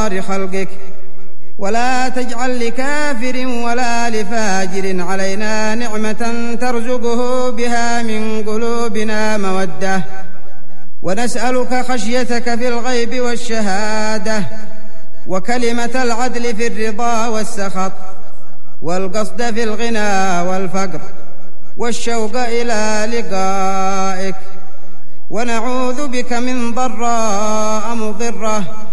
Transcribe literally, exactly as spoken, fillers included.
أسرار خلقك، ولا تجعل لكافر ولا لفاجر علينا نعمة ترزقه بها من قلوبنا مودة، ونسألك خشيتك في الغيب والشهادة، وكلمة العدل في الرضا والسخط، والقصد في الغنى والفقر، والشوق إلى لقائك. ونعوذ بك من ضراء مضرة